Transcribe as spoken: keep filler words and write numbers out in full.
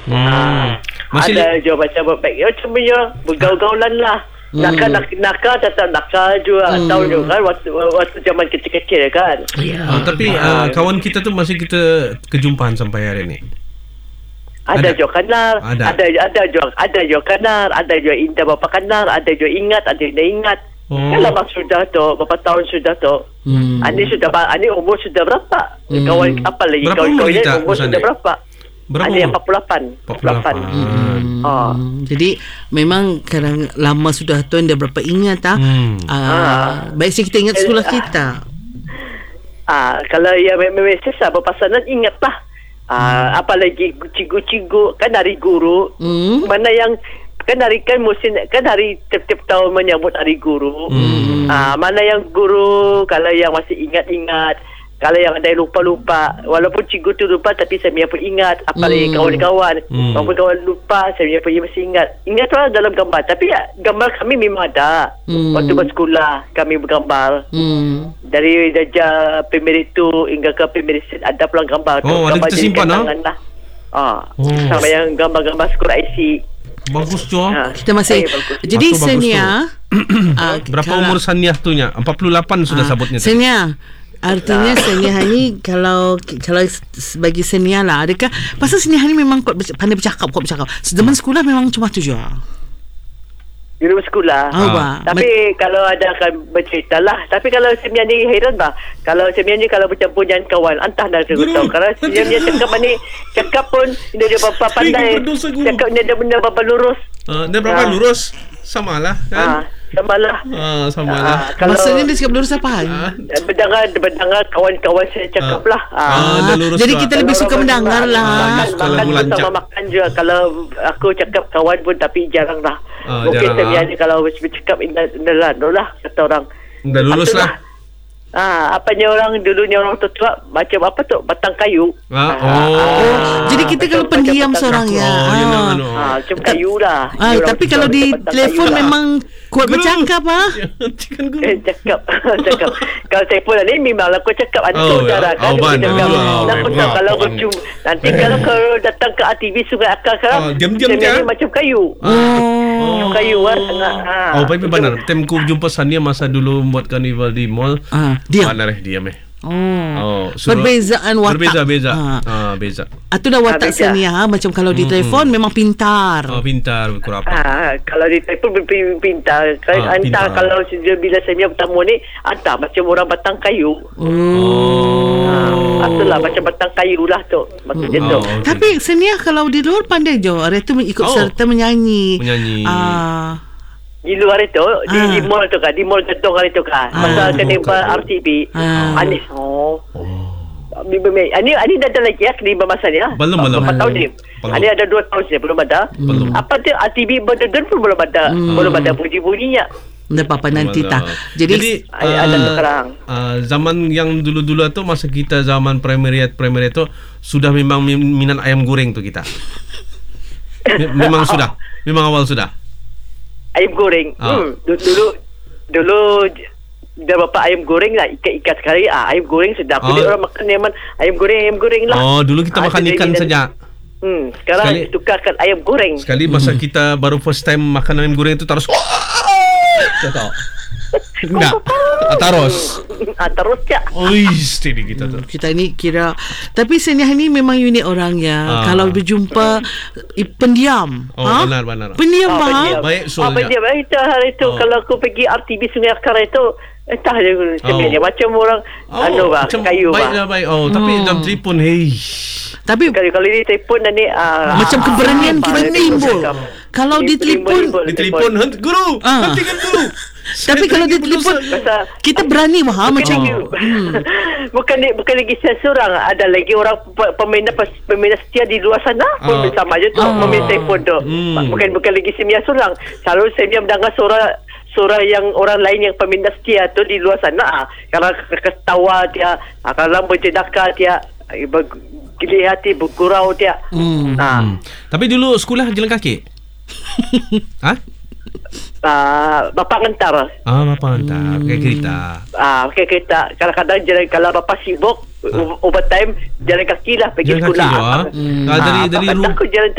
Hmm. Masih ada je macam berbaik. Ya, macam punya bergaul-gaulan lah. Hmm. Nakal, nak, nakal tetap nakal juga. Hmm. Tahu juga kan waktu, waktu zaman kecil-kecil kan. Ya. Uh, tapi uh, kawan kita tu masih kita kejumpaan sampai hari ni. Ada jo kenal, ada ada ada jo ada jo kenal, ada jo indah bapa kenal, ada jo ingat, ada indah ingat. Oh. Kan lama sudah tu, berapa tahun sudah tu. Hmm. Ani sudah, ani umur sudah berapa? Hmm. Kawan apa lagi? Berapa kawan umur kawan kita? Umur sudah berapa? Berapa Ada yang empat puluh lapan. empat puluh lapan. Hmm. Oh. Jadi memang kadang lama sudah tu dia berapa ingat ah. Hmm. Uh, ah. Baik sih kita ingat sekolah kita. Ah, kalau yang memang sesa berpasangan ingatlah. Ah, hmm. apalagi cikgu-cikgu kan dari guru. Hmm. Mana yang kan hari kan musim kan hari tiap-tiap tahun menyambut hari guru. Hmm. Ah, mana yang guru kalau yang masih ingat-ingat. Kalau yang ada yang lupa-lupa, walaupun cikgu tu lupa tapi saya pun ingat. Apalagi hmm. kawan-kawan, hmm. walaupun kawan lupa, saya pun masih ingat. Ingatlah dalam gambar. Tapi ya, gambar kami memang ada. Hmm. Waktu bersekolah, kami bergambar. Hmm. Dari darjah primary two hingga ke primary six ada pulang gambar. Oh, gambar ada tersimpan lah. Ah, oh. Sama yang gambar-gambar sekolah I C. Bagus tu. Ha. Kita masih. Ay, jadi Senia, uh, berapa umur Sania tu nya? empat puluh lapan sudah uh, sabutnya. Senia. Artinya Senia ni kalau kalau bagi Senia lah, adakah pasal Senia ni memang kuat pandai bercakap, kuat bercakap. Zaman sekolah memang cuma tu je. Di rumah sekolah. Oh, ha. Tapi Ma- kalau ada akan bercerita lah. Tapi kalau Senia ni heran bah. Kalau Senia ni kalau bercampur dengan kawan, entah dah saya tahu. Kerana Senia ni cakap ni, cakap pun dia dia berapa pandai. Cakap dia dia benda berapa lurus. Uh, dia berapa ha. lurus? Samalah kan? Ha. Samalah. Ah, samalah. Uh, Maksudnya dia cakap lurus apa? Uh, berdengar, berdengar kawan-kawan saya cakap uh, lah. Uh, uh, jadi kita lebih suka mendengar lah. Makan, makan pun sama makan juga. Kalau aku cakap kawan pun tapi jarang lah. Uh, Mungkin saya uh. kalau bercakap indah lah kata orang. Dah lulus lah. Ah, apanya orang dulunya orang tua macam apa tu batang kayu. Ah, oh. ah, jadi kita kalau pendiam seorang ya. Oh, ya ah, ah, macam kayu lah. Ah, tapi kalau di telefon memang kuat bercakap ah. Eh, cakap, cakap. Kalau telefon ni memanglah aku cakap ada oh, saudara kan. Oh, aku tahu kalau berjumpa nanti kalau kalau datang ke A T V Sungai Akar sekarang diam-diam dia macam kayu. Oh, kayu kan sangat. Oh, tapi benar. Temku jumpa Sania masa dulu buat karnival di mall. Diam. Mana reh diam eh. Oh. oh Perbezaan watak. Berbeza-beza. Ha. Ah, beza. Itu dah watak ha, Sania ha? Macam kalau di telefon hmm. memang pintar. Oh, pintar kurang apa. Ah, kalau di telefon pintar. Kalau ah, hantar kalau bila Sania bertemu ni, hantar macam orang batang kayu. Oh. Ah, itulah macam batang kayu lah tu. Maksudnya oh, tu. Okay. Tapi Sania kalau di luar pandai je. Dia tu ikut oh. serta menyanyi. Menyanyi. Ah. Di luar itu ah. di, di mall tu kan, di mall Ketong hari tu kan. Ah. Pasal kena R T B. Ah. Anis. Oh. Oh. Ani ani dah ada lagi ya kena masa ni lah. Belum belum. Empat tahun ni. Ani ada dua tahun ni belum ada. Belum. Apa tu R T B berdedun pun belum ada. Hmm. Belum ada bunyi-bunyinya. Dah apa nanti tak. Jadi, Jadi uh, ada sekarang. Uh, zaman yang dulu-dulu tu masa kita zaman primary primary tu sudah memang minat ayam goreng tu kita. Memang sudah. Memang awal sudah. Ayam goreng. Oh. Hmm. Dulu dulu dah berapa ayam goreng lah ikat-ikat sekali. Ah, ayam goreng sedap. Oh. Bila orang makan ayam, ayam goreng ayam goreng lah. Oh, dulu kita ah, makan ikan saja. Hmm, sekarang sekali, tukarkan ayam goreng. Sekali masa hmm. kita baru first time makan ayam goreng itu terus tahu. Enggak. Terus. Ah, terus ya. Oi, steady kita tu. Kita ni kira tapi Senia ni memang unik orangnya. Ah. Kalau berjumpa i, pendiam. Oh, ha? benar benar. Pendiam oh, bah. Baik soalnya. Ah, pendiam. Itu hari itu oh. kalau aku pergi R T B Sungai Akar itu entah dia sebenarnya oh. macam orang oh, anu bah, kayu bah. Baik baik. Oh, tapi oh. dalam telefon hey. Tapi kalau kalau di telefon ni uh, macam keberanian ah, kita timbul. Kalau di telefon di telefon guru, hentikan dulu. Tapi kalau di telefon kita berani mah macam hmm. bukan bukan lagi saya seorang, ada lagi orang pemain pemain setia di luar sana pun uh. sama je tu uh. pemain telefon tu. Hmm. Bukan bukan lagi Semia seorang. Selalu Semia mendengar suara suara yang orang lain yang pemindah setia tu di luar sana. Kalau ketawa dia, kalau bercedaka dia, gili hati bergurau dia. Hmm. Ha. Hmm. Tapi dulu sekolah jalan kaki. Ha? Uh, bapa hantar. Ah, bapa hantar. Hmm. Pakai kereta. Ah, pakai kereta. Kadang-kadang jalan kalau bapa sibuk, ah. overtime jalan kaki lah pergi jalan sekolah. Kaki, hmm. ah, dari dari rumah. Aku jalan